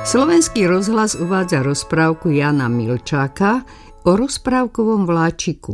Slovenský rozhlas uvádza rozprávku Jána Milčáka o rozprávkovom vláčiku.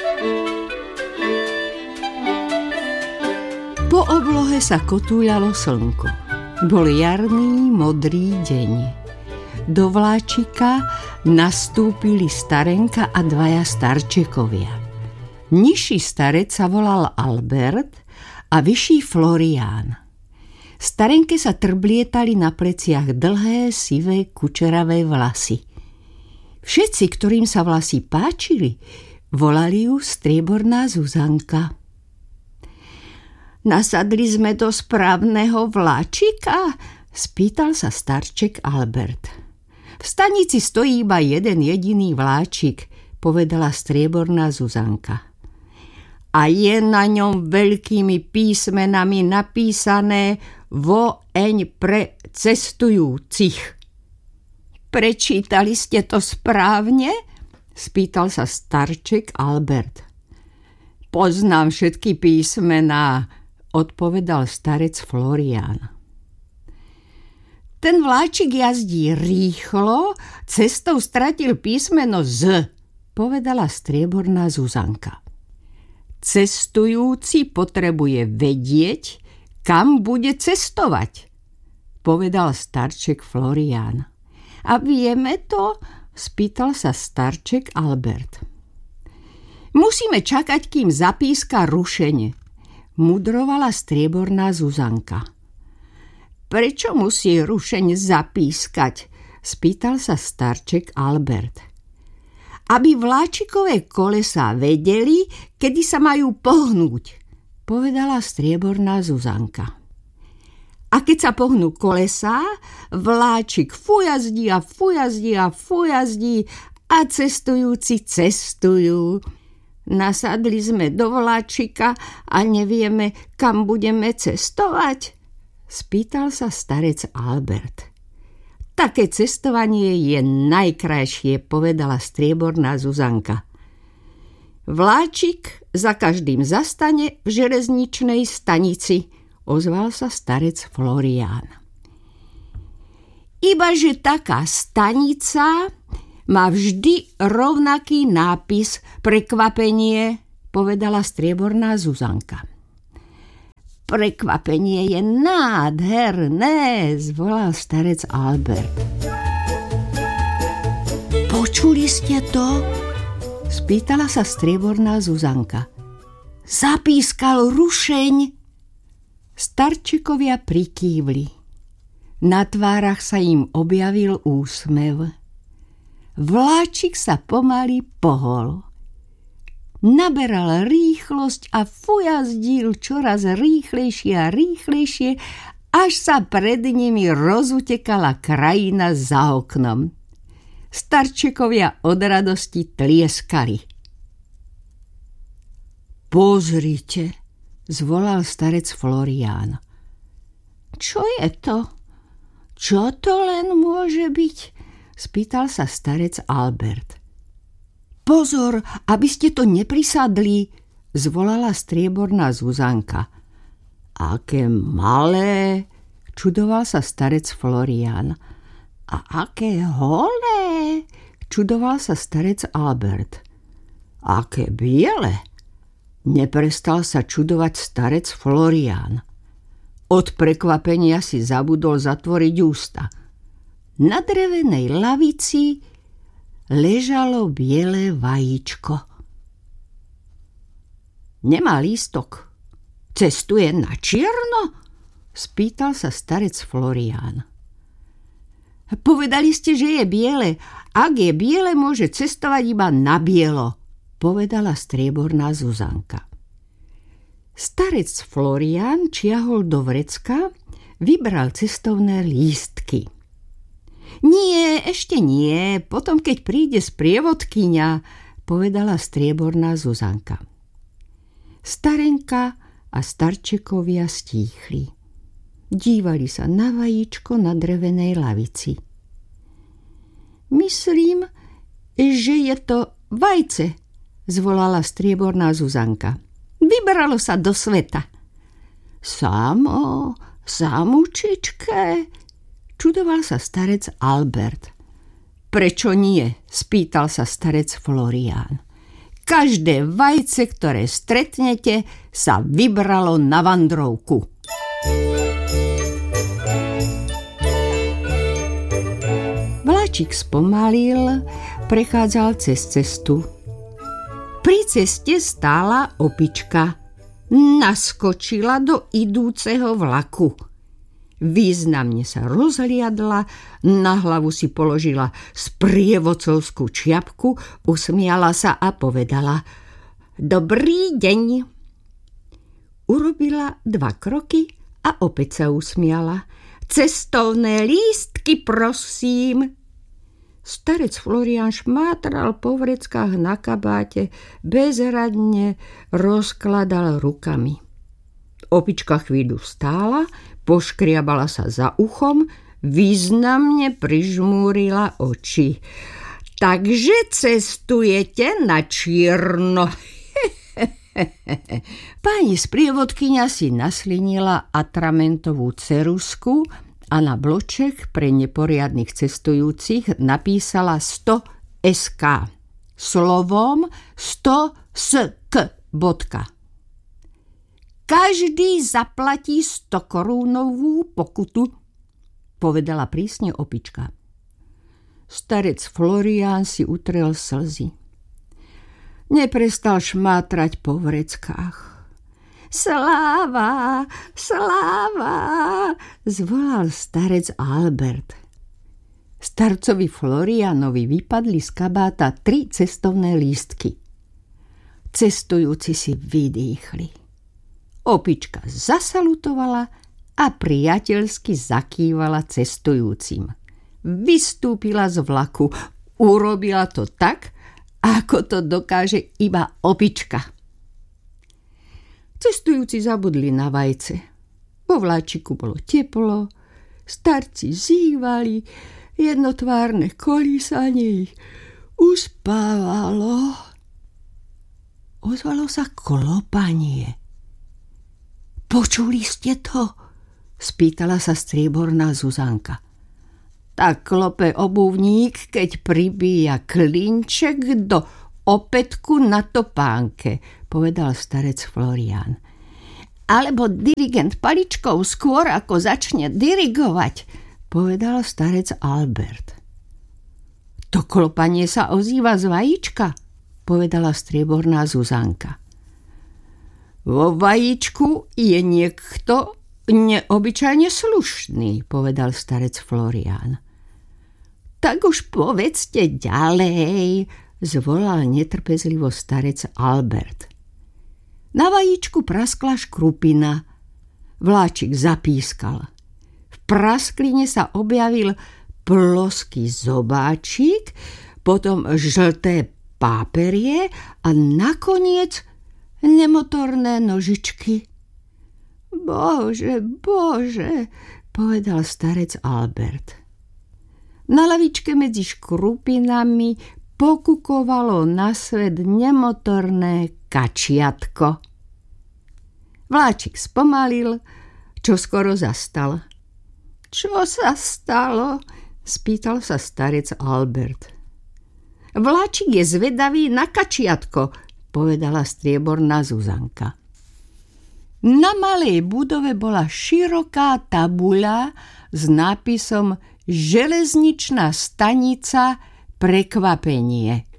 Po oblohe sa kotúľalo slnko. Bol jarný, modrý deň. Do vláčika nastúpili starenka a dvaja starčekovia. Nižší starec sa volal Albert a vyšší Florián. Starenke sa trblietali na pleciach dlhé, sivé, kučeravé vlasy. Všetci, ktorým sa vlasy páčili, volali ju strieborná Zuzanka. Nasadli sme do správneho vláčika? Spýtal sa starček Albert. V stanici stojí iba jeden jediný vláčik, povedala strieborná Zuzanka. A je na ňom veľkými písmenami napísané voeň pre cestujúcich. Prečítali ste to správne? Spýtal sa starček Albert. Poznám všetky písmená, odpovedal starec Florián. Ten vláčik jazdí rýchlo, cestou stratil písmeno Z, povedala strieborná Zuzanka. Cestujúci potrebuje vedieť, kam bude cestovať, povedal starček Florián. A vieme to? Spýtal sa starček Albert. Musíme čakať, kým zapíska rušenie, mudrovala strieborná Zuzanka. Prečo musí rušeň zapískať? Spýtal sa starček Albert. Aby vláčikové kolesá vedeli, kedy sa majú pohnúť, povedala strieborná Zuzanka. A keď sa pohnú kolesá, vláčik fujazdí a fujazdí a fujazdí a cestujúci cestujú. Nasadli sme do vláčika a nevieme, kam budeme cestovať? Spýtal sa starec Albert. Také cestovanie je najkrajšie, povedala strieborná Zuzanka. Vláčik za každým zastane v železničnej stanici, ozval sa starec Florián. Ibaže taká stanica má vždy rovnaký nápis prekvapenie, povedala strieborná Zuzanka. Prekvapenie je nádherné, zvolal starec Albert. Počuli ste to? Spýtala sa strieborná Zuzanka. Zapískal rušeň. Starčekovia prikývli. Na tvárach sa im objavil úsmev. Vláčik sa pomaly pohol. Naberal rýchlosť a fujazdil čoraz rýchlejšie a rýchlejšie, až sa pred nimi rozutekala krajina za oknom. Starčekovia od radosti tlieskali. Pozrite, zvolal starec Florián. Čo je to? Čo to len môže byť? Spýtal sa starec Albert. Pozor, aby ste to neprisadli, zvolala strieborná Zuzanka. Aké malé, čudoval sa starec Florián. A aké holé, čudoval sa starec Albert. Aké biele, neprestal sa čudovať starec Florián. Od prekvapenia si zabudol zatvoriť ústa. Na drevenej lavici ležalo biele vajíčko. Nemá lístok. Cestuje na čierno? Spýtal sa starec Florián. Povedali ste, že je biele. Ak je biele, môže cestovať iba na bielo, povedala strieborná Zuzanka. Starec Florián čiahol do vrecka, vybral cestovné lístky. Nie, ešte nie, potom keď príde sprievodkyňa, povedala strieborná Zuzanka. Starenka a starčekovia stíchli. Dívali sa na vajíčko na drevenej lavici. Myslím, že je to vajce, zvolala strieborná Zuzanka. Vybralo sa do sveta. Samo, samučičke, Čudoval sa starec Albert. Prečo nie? Spýtal sa starec Florián. Každé vajce, ktoré stretnete, sa vybralo na vandrovku. Vláčik spomalil, prechádzal cez cestu. Pri ceste stála opička. Naskočila do idúceho vlaku. Významne sa rozhliadla, na hlavu si položila sprievodcovskú čiapku, usmiala sa a povedala: Dobrý deň. Urobila 2 kroky a opäť sa usmiala. Cestovné lístky, prosím. Starec Florián šmátral po vreckách na kabáte, bezradne rozkladal rukami. Opička chvíľu stála, poškriabala sa za uchom, významne prižmúrila oči. Takže cestujete na čierno. Pani sprievodkyňa si naslinila atramentovú ceruzku a na bloček pre neporiadnych cestujúcich napísala 100 SK. Slovom 100 SK. Každý zaplatí 100 korúnovú pokutu, povedala prísne opička. Starec Florián si utrel slzy. Neprestal šmátrať po vreckách. Sláva, sláva, zvolal starec Albert. Starcovi Floriánovi vypadli z kabáta 3 cestovné lístky. Cestujúci si vydýchli. Opička zasalutovala a priateľsky zakývala cestujúcim. Vystúpila z vlaku. Urobila to tak, ako to dokáže iba opička. Cestujúci zabudli na vajce. Vo vláčiku bolo teplo, starci zývali, jednotvárne kolísanie ich uspávalo. Ozvalo sa klopanie. Počuli ste to? Spýtala sa strieborná Zuzanka. Tak klope obuvník, keď pribíja klinček do opätku na topánke, povedal starec Florián. Alebo dirigent paličkou skôr, ako začne dirigovať, povedal starec Albert. To klopanie sa ozýva z vajíčka, povedala strieborná Zuzanka. Vo vajíčku je niekto neobyčajne slušný, povedal starec Florián. Tak už povedzte ďalej, zvolal netrpezlivo starec Albert. Na vajíčku praskla škrupina. Vláčik zapískal. V praskline sa objavil ploský zobáčik, potom žlté páperie a nakoniec nemotorné nožičky. Bože, bože, povedal starec Albert. Na lavičke medzi škrupinami pokukovalo na svet nemotorné kačiatko. Vláčik spomalil, čo skoro zastal. Čo sa stalo? Spýtal sa starec Albert. Vláčik je zvedavý na kačiatko, povedala strieborná Zuzanka. Na malej budove bola široká tabuľa s nápisom Železničná stanica Prekvapenie.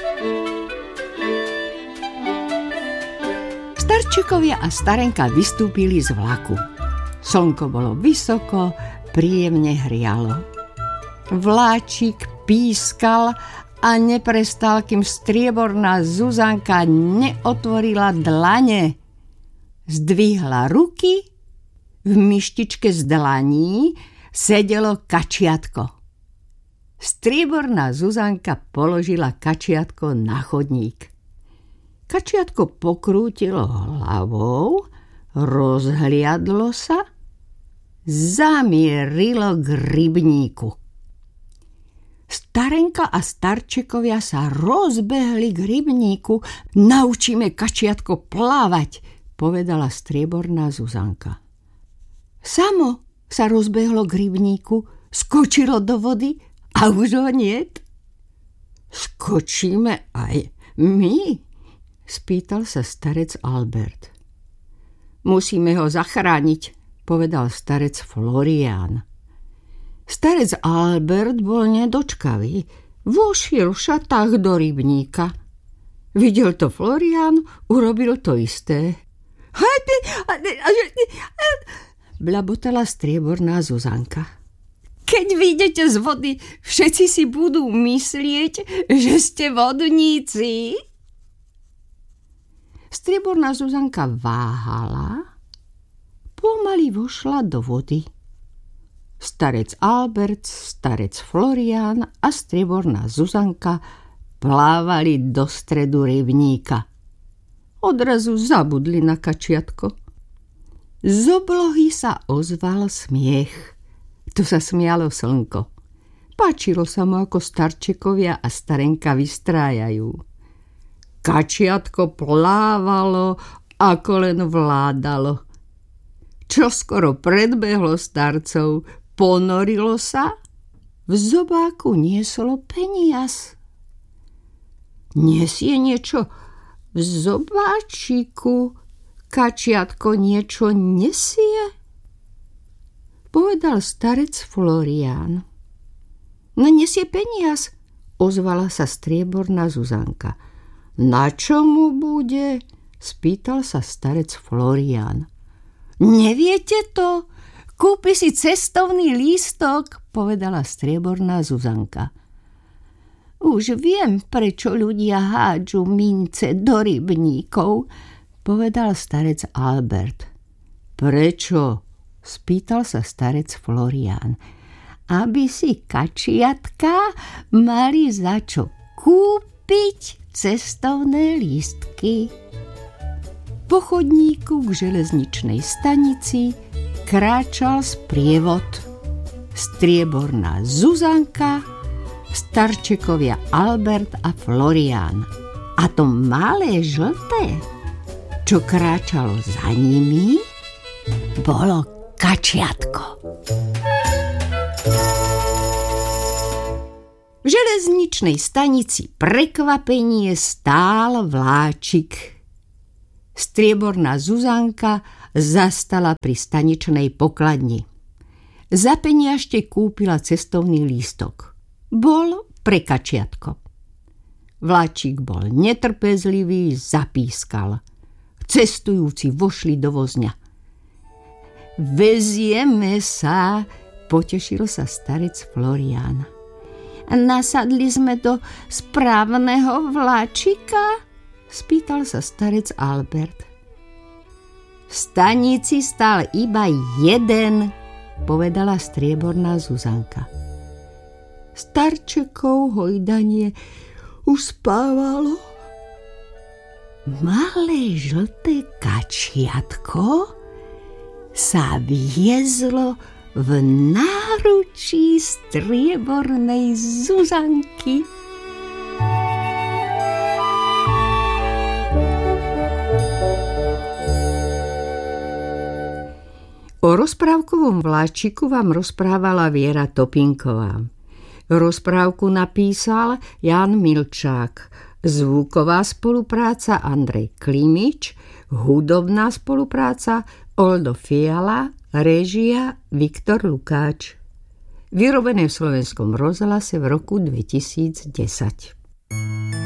Starčekovia a starenka vystúpili z vlaku. Slnko bolo vysoko, príjemne hrialo. Vláčik pískal a neprestal, kým strieborná Zuzanka neotvorila dlane. Zdvihla ruky, v myštičke z dlaní sedelo kačiatko. Strieborná Zuzanka položila kačiatko na chodník. Kačiatko pokrútilo hlavou, rozhliadlo sa, zamierilo k rybníku. Starenka a starčekovia sa rozbehli k rybníku. Naučíme kačiatko plávať, povedala strieborná Zuzanka. Samo sa rozbehlo k rybníku, skočilo do vody a už ho niet. Skočíme aj my? Spýtal sa starec Albert. Musíme ho zachrániť, povedal starec Florián. Starec Albert bol nedočkavý. Vošiel v šatách do rybníka. Videl to Florián, urobil to isté. Blabotala strieborná Zuzanka. Keď vyjdete z vody, všetci si budú myslieť, že ste vodníci. Strieborná Zuzanka váhala, pomaly vošla do vody. Starec Albert, starec Florián a strieborná Zuzanka plávali do stredu rybníka. Odrazu zabudli na kačiatko. Z oblohy sa ozval smiech. Tu sa smialo slnko. Páčilo sa mu, ako starčekovia a starenka vystrájajú. Kačiatko plávalo, ako len vládalo. Čoskoro predbehlo starcov, ponorilo sa, v zobáku nieslo peniaz. Nesie niečo v zobáčiku, kačiatko niečo nesie? Povedal starec Florián. No nesie peniaz, ozvala sa strieborná Zuzanka. Na čo mu bude? Spýtal sa starec Florián. Neviete to? Kúpi si cestovný lístok, povedala strieborná Zuzanka. Už viem, prečo ľudia hádžu mince do rybníkov, povedal starec Albert. Prečo? Spýtal sa starec Florián. Aby si kačiatka mali za čo kúpiť cestovné lístky. Po chodníku k železničnej stanici kráčal sprievod. Strieborná Zuzanka, starčekovia Albert a Florián. A to malé žlté, čo kráčalo za nimi, bolo kačiatko. V železničnej stanici prekvapenie stál vláčik. Strieborná Zuzanka zastala pri staničnej pokladni. Za peniažte kúpila cestovný lístok. Bol pre kačiatko. Vláčik bol netrpezlivý, zapískal. Cestujúci vošli do vozňa. Vezieme sa, potešil sa starec Florián. Nasadli sme do správneho vláčika? Spýtal sa starec Albert. V stanici stál iba jeden, povedala strieborná Zuzanka. Starčekov hojdanie už spávalo. Malé žlté kačiatko sa viezlo v náručí striebornej Zuzanky. O rozprávkovom vláčiku vám rozprávala Viera Topinková. Rozprávku napísal Jan Milčák. Zvuková spolupráca Andrej Klimič, hudobná spolupráca Oldo Fiala, réžia Viktor Lukáč. Vyrobené v Slovenskom rozhlase v roku 2010.